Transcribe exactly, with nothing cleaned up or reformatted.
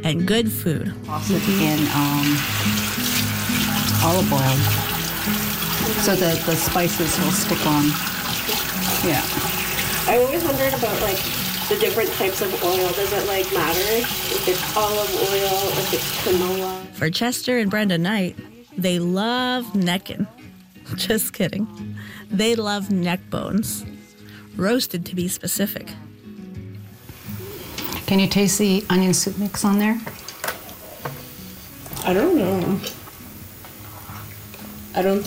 and good food. Toss it in um, olive oil so that the spices will stick on. Yeah. I always wondered about like the different types of oil. Does it like matter if it's olive oil, if it's canola? For Chester and Brenda Knight, they love neckin'. Just kidding. They love neck bones, roasted to be specific. Can you taste the onion soup mix on there? I don't know. I don't